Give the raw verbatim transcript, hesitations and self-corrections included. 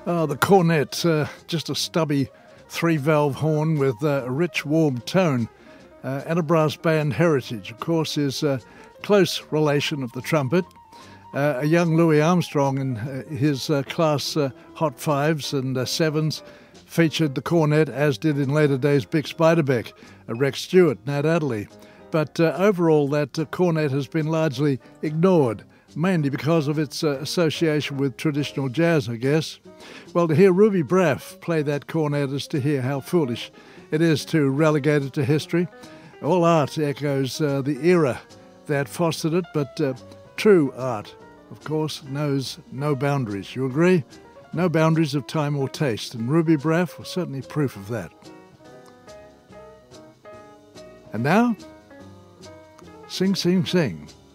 Oh, the cornet, uh, just a stubby three-valve horn with uh, a rich, warm tone. Uh, and a brass band heritage, of course, is a close relation of the trumpet. Uh, a young Louis Armstrong in uh, his uh, class uh, Hot Fives and uh, Sevens featured the cornet, as did in later days Bix Beiderbecke, uh, Rex Stewart, Nat Adderley. But uh, overall, that uh, cornet has been largely ignored, mainly because of its uh, association with traditional jazz, I guess. Well, to hear Ruby Braff play that cornet is to hear how foolish it is to relegate it to history. All art echoes uh, the era that fostered it, but uh, true art, of course, knows no boundaries. You agree? No boundaries of time or taste, and Ruby Braff was certainly proof of that. And now, Sing, Sing, Sing.